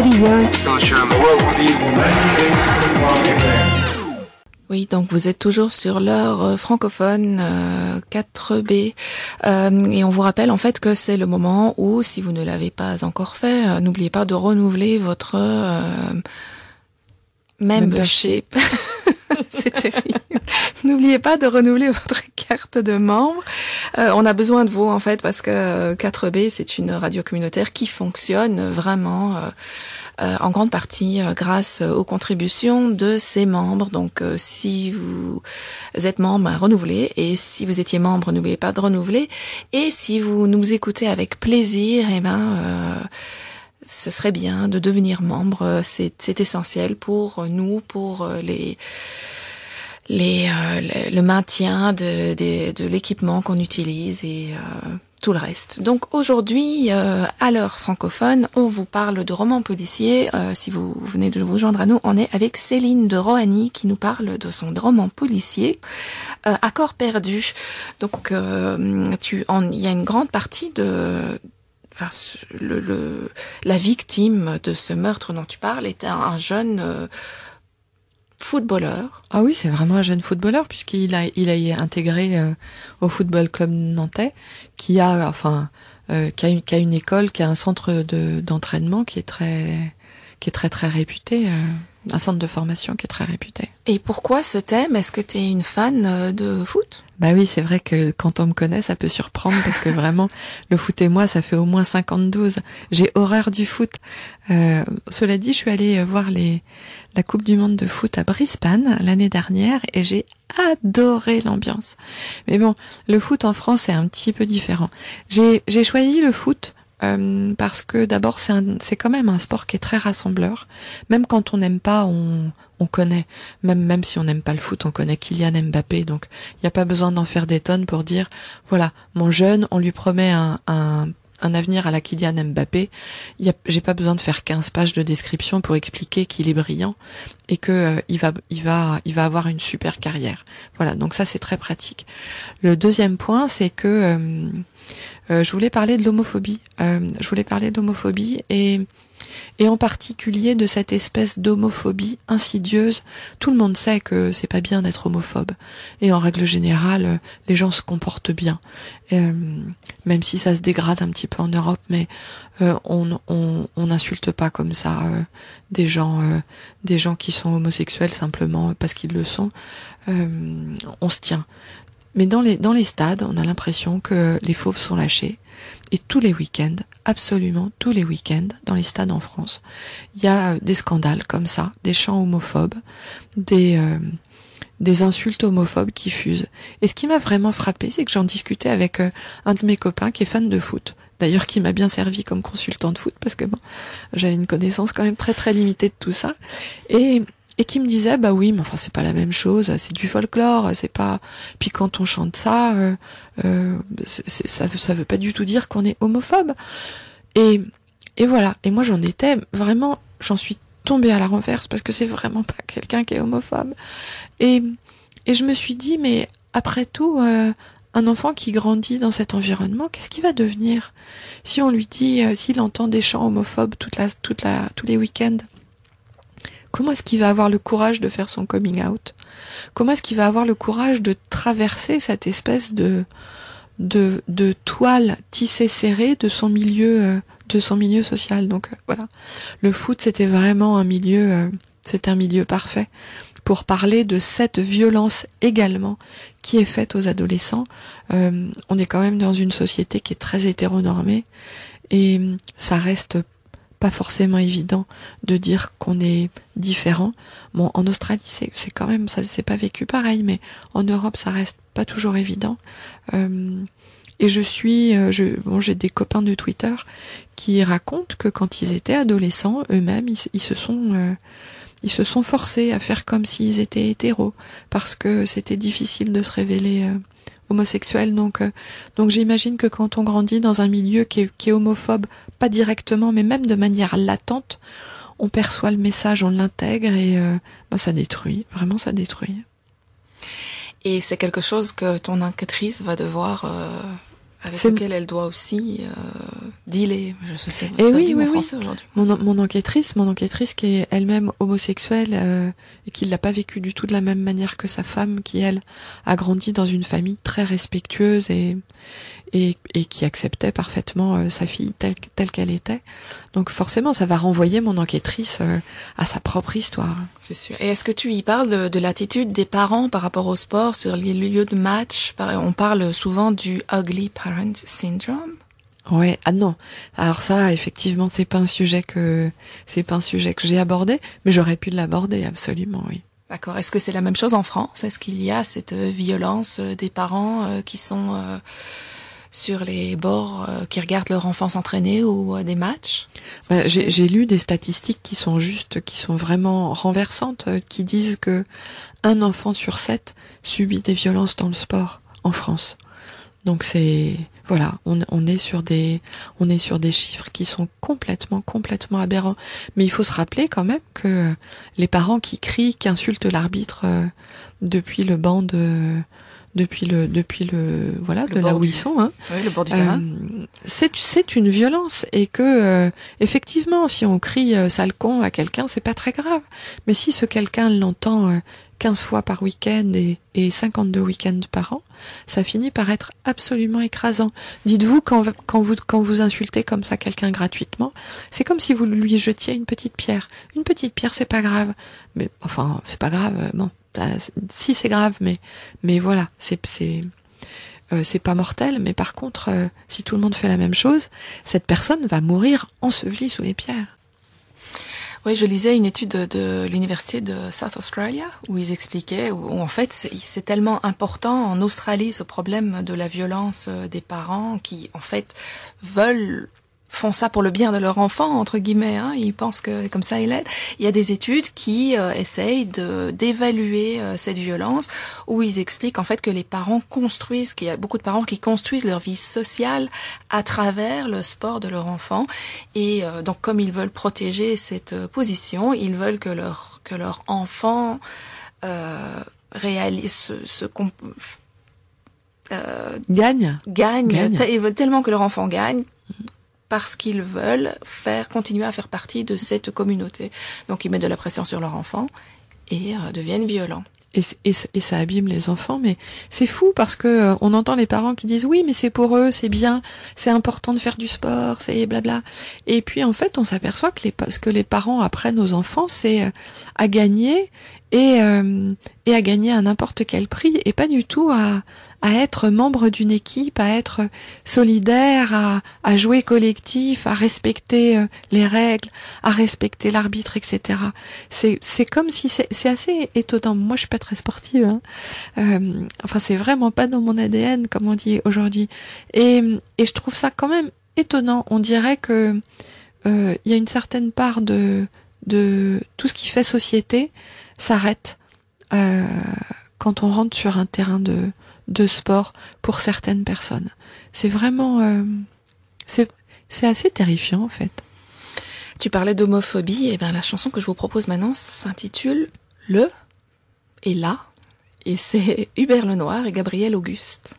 years. Oui, donc vous êtes toujours sur l'heure francophone 4B et on vous rappelle en fait que c'est le moment où, si vous ne l'avez pas encore fait, n'oubliez pas de renouveler votre membership. C'est terrible. N'oubliez pas de renouveler votre carte de membre. On a besoin de vous en fait parce que 4B c'est une radio communautaire qui fonctionne vraiment en grande partie grâce aux contributions de ses membres. Donc si vous êtes membre, renouvelez, et si vous étiez membre, n'oubliez pas de renouveler, et si vous nous écoutez avec plaisir, ce serait bien de devenir membre. C'est essentiel pour nous, pour le maintien de l'équipement qu'on utilise et tout le reste. Donc aujourd'hui, à l'heure francophone, on vous parle de romans policiers. Si vous venez de vous joindre à nous, on est avec Céline de Rohani qui nous parle de son roman policier Accord perdu. Donc il y a une grande partie la victime de ce meurtre dont tu parles était un jeune footballeur. Ah oui, c'est vraiment un jeune footballeur puisqu'il a intégré au football club nantais qui a une école, qui a un centre d'entraînement qui est très très réputé, un centre de formation qui est très réputé. Et pourquoi ce thème? Est-ce que tu es une fan de foot? Bah oui, c'est vrai que quand on me connaît, ça peut surprendre parce que vraiment, le foot et moi, ça fait au moins 52. J'ai horreur du foot. Cela dit, je suis allée voir la Coupe du Monde de foot à Brisbane l'année dernière et j'ai adoré l'ambiance. Mais bon, le foot en France, c'est un petit peu différent. J'ai choisi le foot parce que d'abord c'est quand même un sport qui est très rassembleur. Même quand on n'aime pas, on connaît. Même si on n'aime pas le foot, on connaît Kylian Mbappé. Donc il n'y a pas besoin d'en faire des tonnes pour dire voilà, mon jeune, on lui promet un avenir à la Kylian Mbappé. J'ai pas besoin de faire 15 pages de description pour expliquer qu'il est brillant et que il va avoir une super carrière. Voilà, donc ça c'est très pratique. Le deuxième point, c'est que je voulais parler de l'homophobie. Et en particulier de cette espèce d'homophobie insidieuse. Tout le monde sait que c'est pas bien d'être homophobe. Et en règle générale, les gens se comportent bien. Même si ça se dégrade un petit peu en Europe, mais on n'insulte pas comme ça des gens qui sont homosexuels simplement parce qu'ils le sont. On se tient. Mais dans les stades, on a l'impression que les fauves sont lâchés. Et tous les week-ends, absolument tous les week-ends, dans les stades en France, il y a des scandales comme ça, des chants homophobes, des insultes homophobes qui fusent. Et ce qui m'a vraiment frappé, c'est que j'en discutais avec un de mes copains qui est fan de foot. D'ailleurs, qui m'a bien servi comme consultant de foot, parce que bon, j'avais une connaissance quand même très très limitée de tout ça. Et qui me disait, bah oui, mais enfin c'est pas la même chose, c'est du folklore, c'est pas. Puis quand on chante ça, ça veut pas du tout dire qu'on est homophobe. Et voilà. Et moi j'en suis tombée à la renverse parce que c'est vraiment pas quelqu'un qui est homophobe. Et je me suis dit, mais après tout, un enfant qui grandit dans cet environnement, qu'est-ce qu'il va devenir si on lui dit, s'il entend des chants homophobes tous les week-ends? Comment est-ce qu'il va avoir le courage de faire son coming out? Comment est-ce qu'il va avoir le courage de traverser cette espèce de toile tissée serrée de son milieu social? Donc voilà. Le foot, c'était vraiment un milieu parfait pour parler de cette violence également qui est faite aux adolescents. On est quand même dans une société qui est très hétéronormée et ça reste pas forcément évident de dire qu'on est différent. Bon, en Australie, c'est quand même, ça c'est pas vécu pareil, mais en Europe, ça reste pas toujours évident. Et j'ai des copains de Twitter qui racontent que quand ils étaient adolescents, eux-mêmes, ils se sont forcés à faire comme s'ils étaient hétéros, parce que c'était difficile de se révéler homosexuel. Donc j'imagine que quand on grandit dans un milieu qui est homophobe, pas directement, mais même de manière latente, on perçoit le message, on l'intègre et ça détruit. Vraiment, ça détruit. Et c'est quelque chose que ton enquêtrice va devoir avec lequel elle doit aussi dealer. Je sais et oui, en français aujourd'hui. Mon enquêtrice qui est elle-même homosexuelle et qui l'a pas vécu du tout de la même manière que sa femme, qui elle a grandi dans une famille très respectueuse et qui acceptait parfaitement sa fille telle qu'elle était. Donc forcément, ça va renvoyer mon enquêtrice à sa propre histoire. C'est sûr. Et est-ce que tu y parles de l'attitude des parents par rapport au sport sur les lieux de match? On parle souvent du ugly parent syndrome. Ouais, ah non. Alors ça, effectivement, c'est pas un sujet que j'ai abordé, mais j'aurais pu l'aborder, absolument, oui. D'accord. Est-ce que c'est la même chose en France? Est-ce qu'il y a cette violence des parents qui sont sur les bords, qui regardent leur enfant s'entraîner ou des matchs? J'ai lu des statistiques qui sont vraiment renversantes, qui disent que un enfant sur 7 subit des violences dans le sport en France. Donc voilà, on est sur des chiffres qui sont complètement aberrants. Mais il faut se rappeler quand même que les parents qui crient, qui insultent l'arbitre depuis le banc de là où ils sont, hein. Oui, le bord du terrain. C'est une violence et que effectivement, si on crie sale con à quelqu'un, c'est pas très grave. Mais si ce quelqu'un l'entend 15 fois par week-end et 52 week-ends par an, ça finit par être absolument écrasant. Dites-vous, quand vous insultez comme ça quelqu'un gratuitement, c'est comme si vous lui jetiez une petite pierre. Une petite pierre, c'est pas grave. Mais, enfin, c'est pas grave, bon. Si, c'est grave, mais voilà, c'est pas mortel, mais par contre, si tout le monde fait la même chose, cette personne va mourir ensevelie sous les pierres. Oui, je lisais une étude de l'université de South Australia où ils expliquaient où en fait c'est tellement important en Australie ce problème de la violence des parents qui en fait font ça pour le bien de leur enfant, entre guillemets, hein. Ils pensent que comme ça il aide. Il y a des études qui essayent d'évaluer cette violence, où ils expliquent en fait que les parents construisent, qu'il y a beaucoup de parents qui construisent leur vie sociale à travers le sport de leur enfant. Et donc comme ils veulent protéger cette position, ils veulent que leur enfant réalise gagne. Ils veulent tellement que leur enfant gagne, parce qu'ils veulent continuer à faire partie de cette communauté. Donc ils mettent de la pression sur leur enfant et deviennent violents. Et ça abîme les enfants, mais c'est fou parce que on entend les parents qui disent oui, mais c'est pour eux, c'est bien, c'est important de faire du sport, c'est blabla. Et puis en fait, on s'aperçoit que ce que les parents apprennent aux enfants, c'est à gagner et à gagner à n'importe quel prix, et pas du tout à être membre d'une équipe, à être solidaire, à jouer collectif, à respecter les règles, à respecter l'arbitre, etc. C'est comme si c'est assez étonnant. Moi, je suis pas très sportive, hein. Enfin, c'est vraiment pas dans mon ADN, comme on dit aujourd'hui. Et je trouve ça quand même étonnant. On dirait que il y a une certaine part de tout ce qui fait société s'arrête quand on rentre sur un terrain de sport pour certaines personnes. C'est vraiment c'est assez terrifiant en fait. Tu parlais d'homophobie, et bien la chanson que je vous propose maintenant s'intitule Le et La, et c'est Hubert Lenoir et Gabriel Auguste.